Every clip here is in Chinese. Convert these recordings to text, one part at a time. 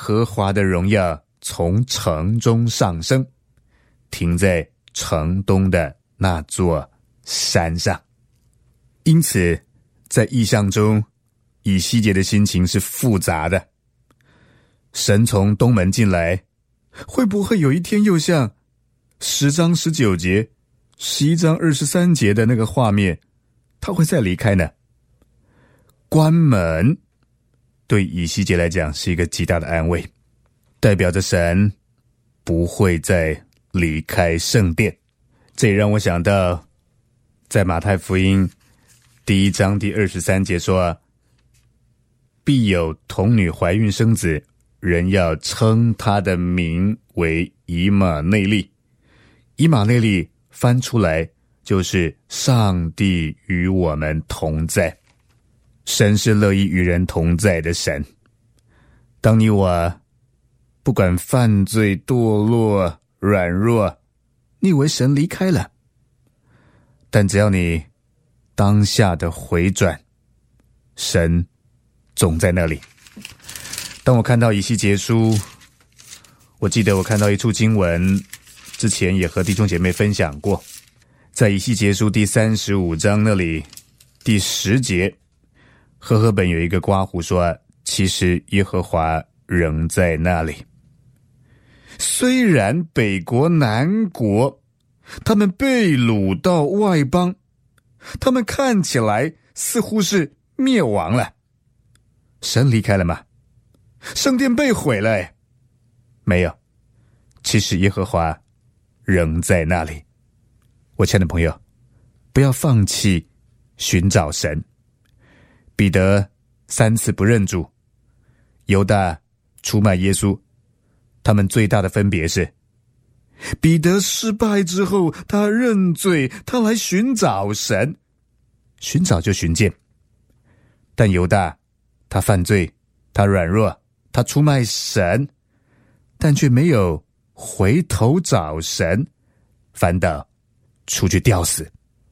和华的荣耀从城中上升，停在城东的那座山上。因此在异象中，以西结的心情是复杂的。神从东门进来，会不会有一天又像10章19节、11章23节的那个画面，他会再离开呢？关门对以西结来讲是一个极大的安慰，代表着神不会再离开圣殿。这也让我想到在马太福音第1章第23节说，必有童女怀孕生子，人要称他的名为以马内利。以马内利翻出来就是上帝与我们同在。神是乐意与人同在的神。当你我不管犯罪、堕落、软弱，你以为神离开了，但只要你当下的回转，神总在那里。当我看到以西结书，我记得我看到一处经文，之前也和弟兄姐妹分享过，在以西结书第35章那里第10节，和合本有一个括弧说，其实耶和华仍在那里。虽然北国南国他们被掳到外邦，他们看起来似乎是灭亡了，神离开了吗？圣殿被毁了没有，其实耶和华仍在那里。我亲爱的朋友，不要放弃寻找神。彼得3次不认主，犹大出卖耶稣，他们最大的分别是，彼得失败之后，他认罪，他来寻找神，寻找就寻见。但犹大他犯罪，他软弱，他出卖神，但却没有回头找神，反倒出去吊死。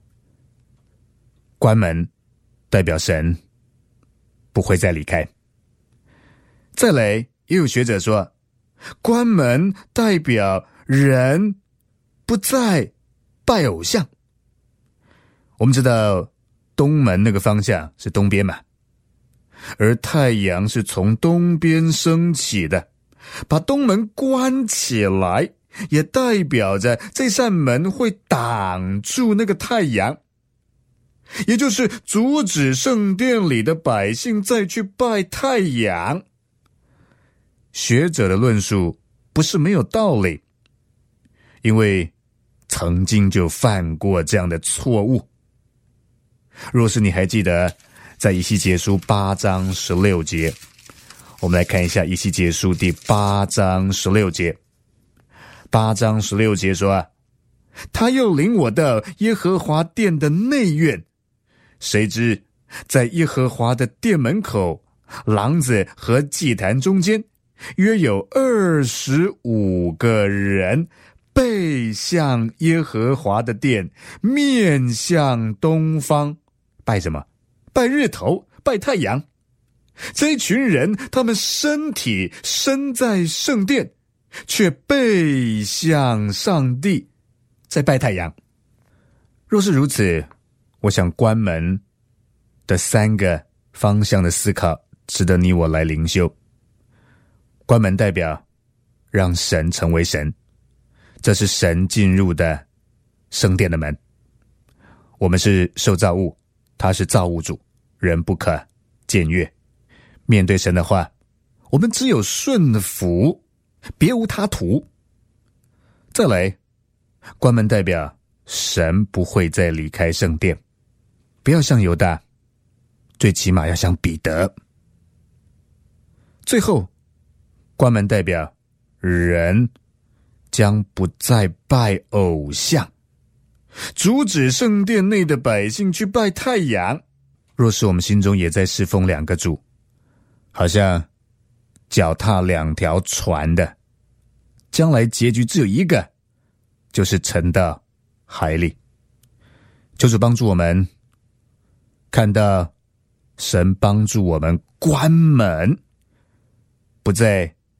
关门代表神不会再离开。再来，也有学者说，关门代表人不再拜偶像。我们知道东门那个方向是东边嘛，而太阳是从东边升起的，把东门关起来，也代表着这扇门会挡住那个太阳，也就是阻止圣殿里的百姓再去拜太阳。学者的论述不是没有道理，因为曾经就犯过这样的错误。若是你还记得在以西结书8章16节，我们来看一下以西结书第8章16节。8章16节说，他又领我到耶和华殿的内院，谁知在耶和华的殿门口，廊子和祭坛中间，约有25个人背向耶和华的殿，面向东方，拜什么？拜日头，拜太阳。这一群人，他们身体身在圣殿，却背向上帝，在拜太阳。若是如此，我想关门的3个方向的思考值得你我来灵修。关门代表让神成为神，这是神进入的圣殿的门。我们是受造物，他是造物主，人不可僭越。面对神的话，我们只有顺服，别无他途。再来，关门代表神不会再离开圣殿，不要像犹大，最起码要像彼得。最后，关门代表人将不再拜偶像，阻止圣殿内的百姓去拜太阳。若是我们心中也在侍奉2个主，好像脚踏2条船的，将来结局只有一个，就是沉到海里。求主帮助我们看到神帮助我们关门，不再